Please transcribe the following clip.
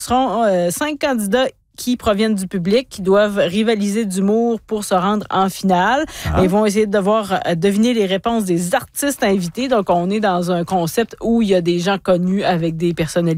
Ce seront 5 candidats qui proviennent du public, qui doivent rivaliser d'humour pour se rendre en finale. Ils vont essayer de devoir deviner les réponses des artistes invités. Donc, on est dans un concept où il y a des gens connus avec des personnalités